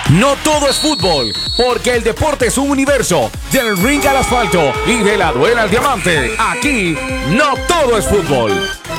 No todo es fútbol, porque el deporte es un universo. Del ring al asfalto y de la duela al diamante. Aquí, no todo es fútbol.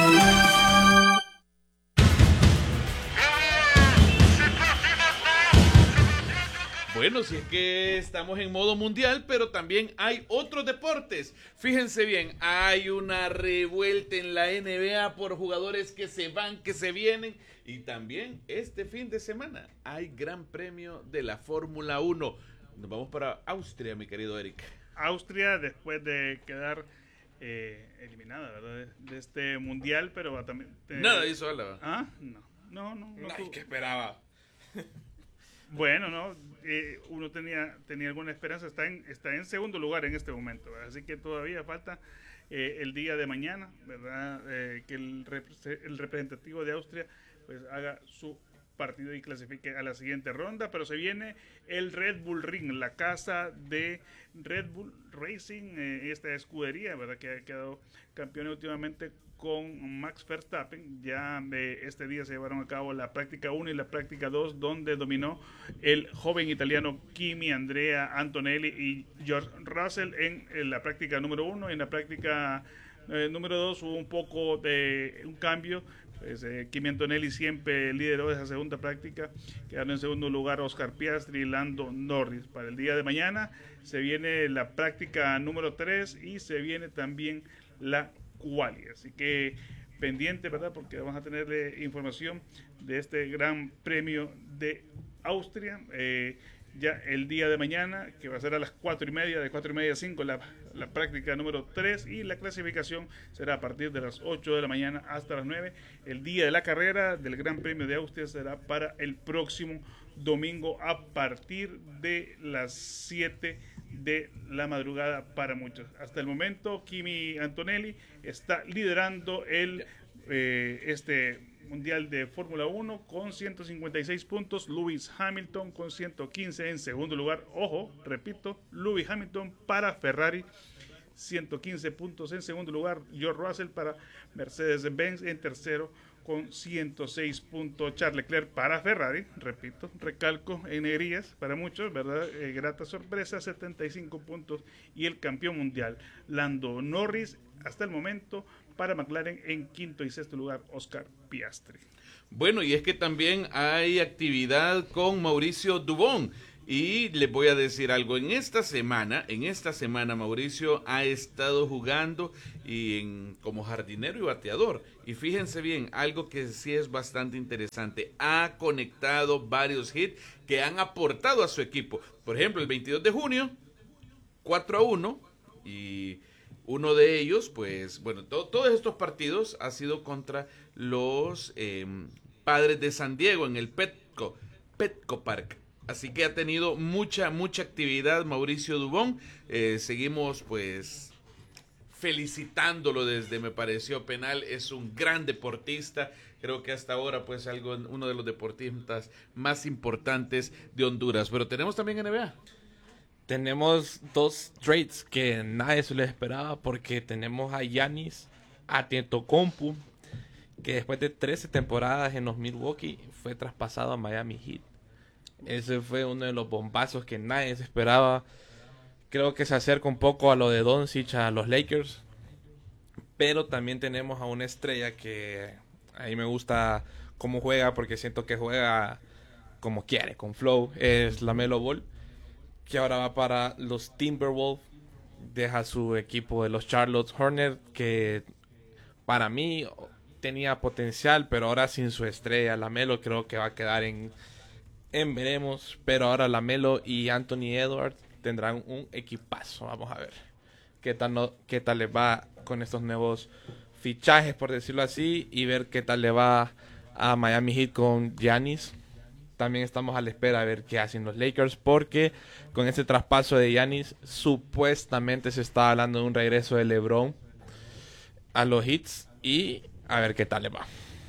Bueno, si es que estamos en modo mundial, pero también hay otros deportes. Fíjense bien, hay una revuelta en la NBA por jugadores que se van, que se vienen. Y también este fin de semana hay Gran Premio de la Fórmula 1. Nos vamos para Austria, mi querido Eric. Austria, después de quedar eliminada, ¿verdad? De este mundial, pero también... Nada hizo Álava. ¿Ah? No. Ay, ¿qué esperaba? Bueno, no, uno tenía alguna esperanza, está en segundo lugar en este momento, ¿verdad? Así que todavía falta el día de mañana, ¿verdad? Que el representativo de Austria pues haga su partido y clasifique a la siguiente ronda, pero se viene el Red Bull Ring, la casa de Red Bull Racing, esta escudería, ¿verdad? Que ha quedado campeón últimamente con Max Verstappen. Ya este día se llevaron a cabo la práctica 1 y la práctica 2, donde dominó el joven italiano Kimi Andrea Antonelli y George Russell en la práctica número 1. En la práctica número 2 hubo un poco de un cambio. Pues, Kimi Antonelli siempre lideró esa segunda práctica, quedaron en segundo lugar Oscar Piastri y Lando Norris. Para el día de mañana se viene la práctica número 3 y se viene también la quali, así que pendiente, ¿verdad? Porque vamos a tener información de este Gran Premio de Austria ya el día de mañana, que va a ser a las 4:30, de 4:30 a 5 la práctica número 3, y la clasificación será a partir de las 8 de la mañana hasta las 9. El día de la carrera del Gran Premio de Austria será para el próximo domingo a partir de las 7 de la madrugada para muchos. Hasta el momento, Kimi Antonelli está liderando este Mundial de Fórmula 1 con 156 puntos, Lewis Hamilton con 115 en segundo lugar. Ojo, repito, Lewis Hamilton para Ferrari, 115 puntos en segundo lugar. George Russell para Mercedes-Benz en tercero con 106 puntos. Charles Leclerc para Ferrari, repito, recalco en negrías para muchos, ¿verdad? Grata sorpresa, 75 puntos. Y el campeón mundial, Lando Norris, hasta el momento para McLaren en quinto y sexto lugar, Oscar Piastri. Bueno, y es que también hay actividad con Mauricio Dubón. Y les voy a decir algo, en esta semana Mauricio ha estado jugando como jardinero y bateador. Y fíjense bien, algo que sí es bastante interesante, ha conectado varios hits que han aportado a su equipo. Por ejemplo, el 22 de junio, 4-1, y uno de ellos, pues, bueno, todos estos partidos ha sido contra los Padres de San Diego en el Petco Park. Así que ha tenido mucha actividad Mauricio Dubón. Seguimos pues felicitándolo me pareció penal. Es un gran deportista. Creo que hasta ahora pues uno de los deportistas más importantes de Honduras. Pero tenemos también NBA. Tenemos dos trades que nadie se les esperaba, porque tenemos a Giannis Antetokounmpo, que después de 13 temporadas en los Milwaukee fue traspasado a Miami Heat. Ese fue uno de los bombazos que nadie se esperaba. Creo que se acerca un poco a lo de Doncic a los Lakers. Pero también tenemos a una estrella que a mí me gusta cómo juega, porque siento que juega como quiere, con flow. Es LaMelo Ball, que ahora va para los Timberwolves. Deja su equipo de los Charlotte Hornets, que para mí tenía potencial, pero ahora sin su estrella LaMelo creo que va a quedar en veremos. Pero ahora LaMelo y Anthony Edwards tendrán un equipazo. Vamos a ver qué tal les va con estos nuevos fichajes, por decirlo así, y ver qué tal le va a Miami Heat con Giannis. También estamos a la espera a ver qué hacen los Lakers, porque con este traspaso de Giannis supuestamente se está hablando de un regreso de LeBron a los Heats, y a ver qué tal le va.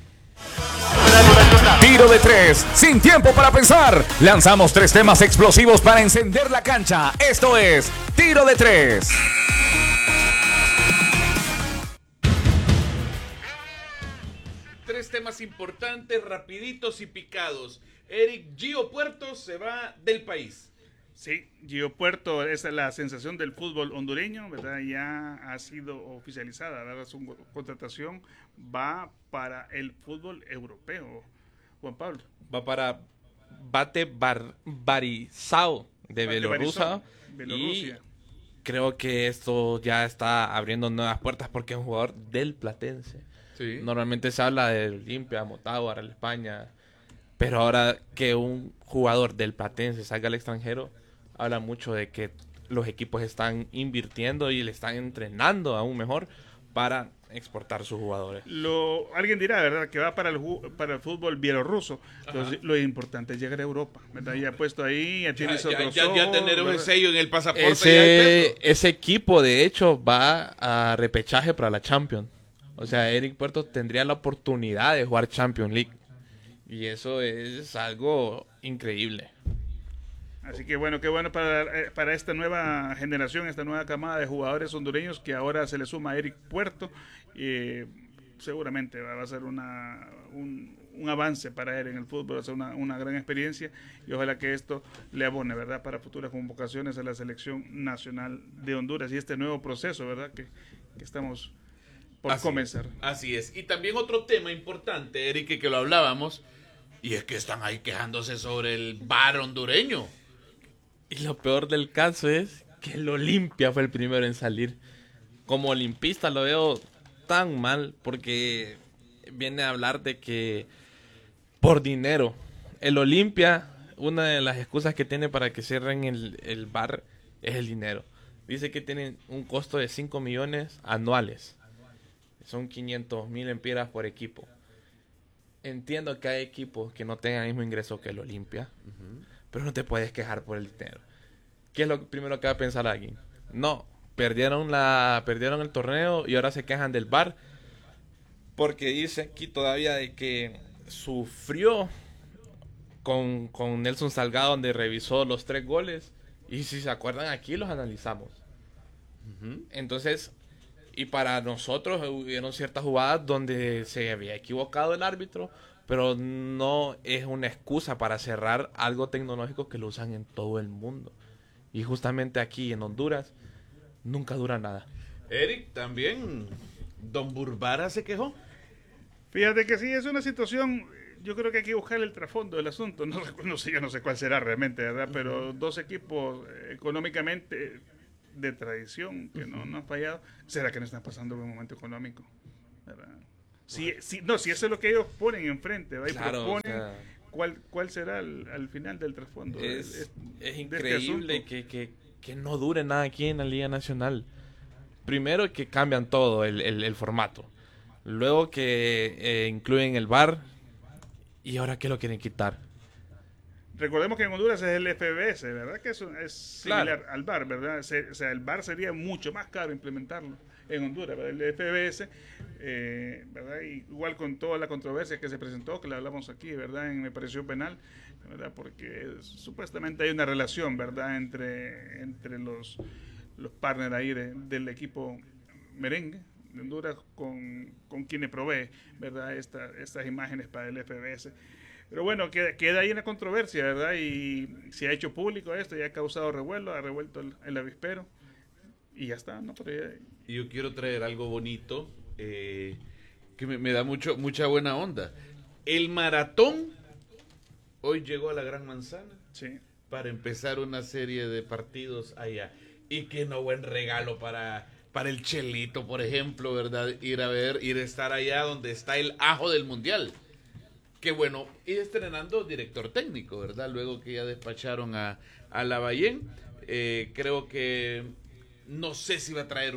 Tiro de 3, sin tiempo para pensar. Lanzamos 3 temas explosivos para encender la cancha. Esto es Tiro de 3. Tres temas importantes, rapiditos y picados. Eric Gio Puerto se va del país. Sí, Gio Puerto es la sensación del fútbol hondureño, ¿verdad? Ya ha sido oficializada, ¿verdad? Su contratación va para el fútbol europeo. Juan Pablo. Va para Bate Barisao de Bielorrusia. Y creo que esto ya está abriendo nuevas puertas porque es un jugador del Platense. Sí. Normalmente se habla del Olimpia, Motagua, Real España. Pero ahora que un jugador del Platense salga al extranjero, habla mucho de que los equipos están invirtiendo y le están entrenando aún mejor para exportar sus jugadores. Alguien dirá, ¿verdad?, que va para el fútbol bielorruso. Lo importante es llegar a Europa, ¿verdad? Ya puesto ahí, ya tienes ya tener un sello en el pasaporte. Ese equipo, de hecho, va a repechaje para la Champions. O sea, Eric Puerto tendría la oportunidad de jugar Champions League. Y eso es algo increíble. Así que bueno, qué bueno para esta nueva generación, esta nueva camada de jugadores hondureños que ahora se le suma a Eric Puerto. Seguramente va a ser un avance para él en el fútbol, va a ser una gran experiencia y ojalá que esto le abone, ¿verdad?, para futuras convocaciones a la selección nacional de Honduras y este nuevo proceso, ¿verdad?, que estamos por comenzar. Así es. Y también otro tema importante, Eric, que lo hablábamos, y es que están ahí quejándose sobre el VAR hondureño. Y lo peor del caso es que el Olimpia fue el primero en salir. Como olimpista lo veo tan mal porque viene a hablar de que por dinero. El Olimpia, una de las excusas que tiene para que cierren el VAR es el dinero. Dice que tienen un costo de 5 millones anuales. Son 500,000 empiras por equipo. Entiendo que hay equipos que no tengan el mismo ingreso que el Olimpia, pero no te puedes quejar por el dinero. ¿Qué es lo primero que va a pensar alguien? No, perdieron el torneo y ahora se quejan del VAR porque dice aquí todavía de que sufrió con Nelson Salgado, donde revisó los 3 goles y si se acuerdan aquí los analizamos. Entonces, y para nosotros hubieron ciertas jugadas donde se había equivocado el árbitro, pero no es una excusa para cerrar algo tecnológico que lo usan en todo el mundo. Y justamente aquí en Honduras nunca dura nada. Eric, también Don Burbara se quejó. Fíjate que sí, es una situación, yo creo que hay que buscar el trasfondo del asunto. No sé, yo no sé cuál será realmente, ¿verdad? Pero dos equipos económicamente de tradición que no han fallado, ¿será que no están pasando un buen momento económico? ¿Verdad? Si eso es lo que ellos ponen enfrente, ¿verdad? Y claro, proponen, o sea, ¿cuál será al final del trasfondo? Es increíble que no dure nada aquí en la Liga Nacional. Primero que cambian todo el formato. Luego que incluyen el VAR. Y ahora que lo quieren quitar. Recordemos que en Honduras es el FBS, ¿verdad? Que eso es similar al VAR, ¿verdad? O sea, el VAR sería mucho más caro implementarlo en Honduras, ¿verdad? El FBS, ¿verdad? Igual con toda la controversia que se presentó, que la hablamos aquí, ¿verdad? Me pareció penal, ¿verdad? Porque supuestamente hay una relación, ¿verdad? Entre los partners ahí del equipo merengue de Honduras con quienes provee, ¿verdad? Estas imágenes para el FBS. Pero bueno, queda ahí una controversia, ¿verdad? Y se ha hecho público esto, ya ha causado revuelo, ha revuelto el avispero y ya está, ¿no? Pero ya... Yo quiero traer algo bonito que me da mucha buena onda. El maratón hoy llegó a la Gran Manzana, sí, para empezar una serie de partidos allá. Y qué no buen regalo para el Chelito, por ejemplo, ¿verdad? Ir a estar allá donde está el ajo del Mundial. Qué bueno, y estrenando director técnico, ¿verdad? Luego que ya despacharon a Lavallén, creo que no sé si va a traer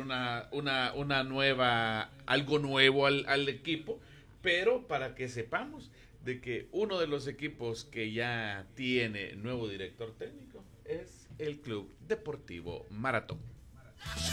algo nuevo al equipo, pero para que sepamos de que uno de los equipos que ya tiene nuevo director técnico es el Club Deportivo Maratón.